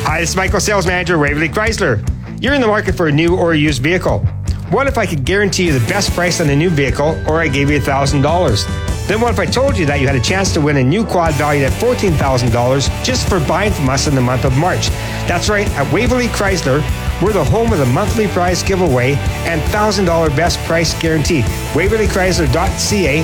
Hi, this is Michael, Sales Manager, Waverly Chrysler. You're in the market for a new or a used vehicle. What if I could guarantee you the best price on a new vehicle, or I gave you $1,000? Then what if I told you that you had a chance to win a new quad valued at $14,000 just for buying from us in the month of March? That's right, at Waverly Chrysler, we're the home of the monthly prize giveaway and $1,000 best price guarantee. WaverlyChrysler.ca,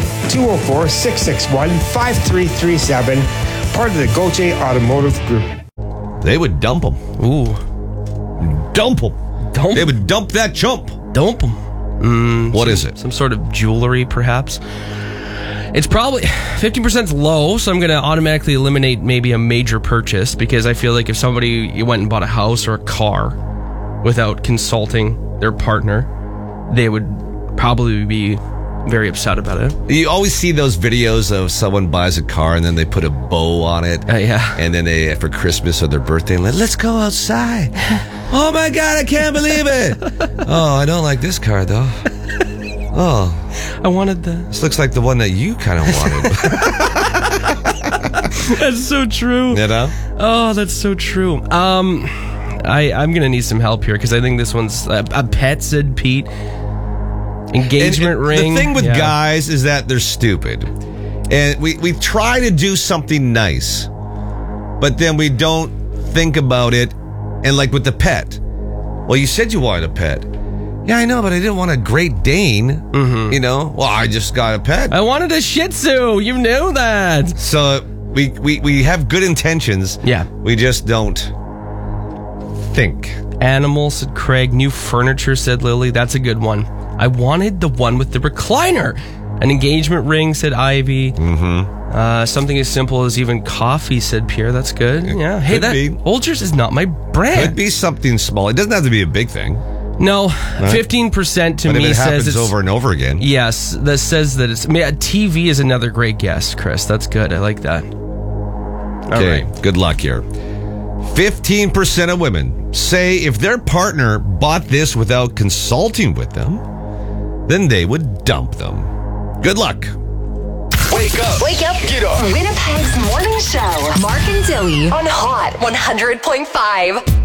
204-661-5337, part of the Gauthier Automotive Group. They would dump them. Ooh. Dump them. Dump. They would dump that chump. Dump them. What is it? Some sort of jewelry, perhaps. It's probably 50% low, so I'm going to automatically eliminate maybe a major purchase, because I feel like if somebody went and bought a house or a car without consulting their partner, they would probably be very upset about it. You always see those videos of someone buys a car and then they put a bow on it. Yeah. And then they, for Christmas or their birthday, like, let's go outside. Oh my God, I can't believe it. Oh, I don't like this car though. Oh. I wanted the... This looks like the one that you kind of wanted. That's so true. You know? Oh, that's so true. I'm going to need some help here, because I think this one's a pet, said Pete. Engagement ring. The thing with guys is that they're stupid. And we try to do something nice, but then we don't think about it. And like with the pet. Well, you said you wanted a pet. Yeah, I know, but I didn't want a Great Dane. Mm-hmm. You know? Well, I just got a pet. I wanted a Shih Tzu. You knew that. So we have good intentions. Yeah. We just don't think. Animal, said Craig. New furniture, said Lily. That's a good one. I wanted the one with the recliner. An engagement ring, said Ivy. Mm-hmm. Something as simple as even coffee, said Pierre. That's good. Yeah. Hey, that Folgers is not my brand. Could be something small. It doesn't have to be a big thing. No, 15% to me says it's over and over again. Yes, that says that it's. A TV is another great guess, Chris. That's good. I like that. Okay, all right. Good luck here. 15% of women say if their partner bought this without consulting with them, then they would dump them. Good luck. Wake up. Wake up. Get up. Winnipeg's morning show. Mark and Zoe on Hot 100.5.